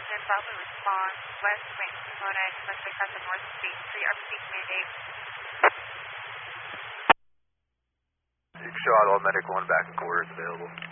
Houston, Bravo response, West Range Pomona, suspect at the North State Street, RPD Mayday. Shot, all medic 1 back in quarters available.